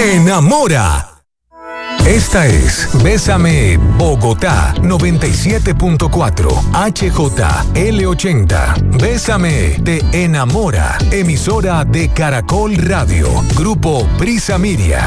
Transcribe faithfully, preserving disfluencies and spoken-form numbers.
enamora. Esta es Bésame Bogotá noventa y siete punto cuatro H J L ochenta. Bésame te enamora. Emisora de Caracol Radio. Grupo Prisa Miria.